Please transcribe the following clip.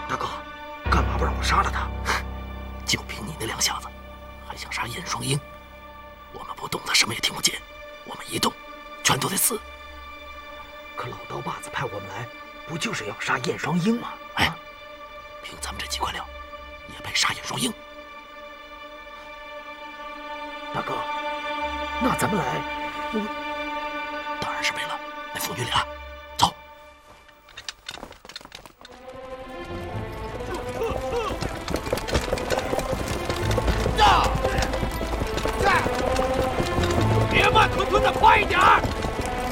大哥，干嘛不让我杀了他？ 就凭你那两下子，还想杀燕双鹰？我们不动，他什么也听不见；我们一动，全都得死。 可老刀把子派我们来，不就是要杀燕双鹰吗？ 哎，凭咱们这几块料，也配杀燕双鹰？ 大哥，那咱们来， 当然是为了那父女俩。走。 别慢吞吞的，快一点！